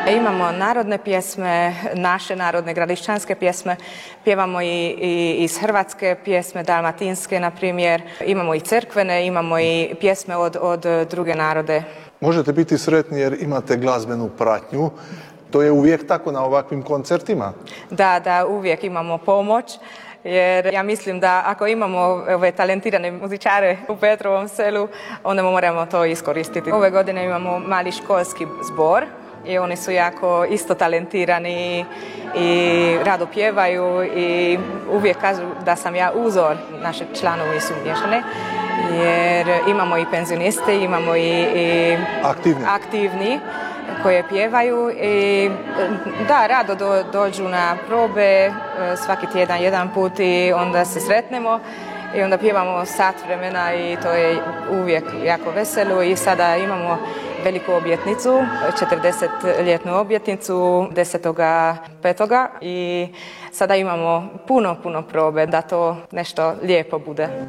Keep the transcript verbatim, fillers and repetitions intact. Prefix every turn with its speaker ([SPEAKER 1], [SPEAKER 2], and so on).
[SPEAKER 1] Imamo narodne pjesme, naše narodne gradišćanske pjesme, pjevamo i, i iz hrvatske pjesme, dalmatinske na primjer, imamo i crkvene, imamo i pjesme od, od druge narode.
[SPEAKER 2] Možete biti sretni jer imate glazbenu pratnju. To je uvijek tako na ovakvim koncertima?
[SPEAKER 1] Da, da, uvijek imamo pomoć. Jer ja mislim da ako imamo ove talentirane muzičare u Petrovom Selu, onda moramo to iskoristiti. Ove godine imamo mali školski zbor i oni su jako isto talentirani i rado pjevaju i uvijek kažu da sam ja uzor. Naši članovi su miješane jer imamo i penzioniste, imamo i, i
[SPEAKER 2] aktivni.
[SPEAKER 1] aktivni koje pjevaju i da, rado do, dođu na probe svaki tjedan jedan put i onda se sretnemo i onda pjevamo sat vremena i to je uvijek jako veselo i sada imamo veliku obljetnicu, četrdesetljetnu obljetnicu deset petoga i sada imamo puno, puno probe da to nešto lijepo bude.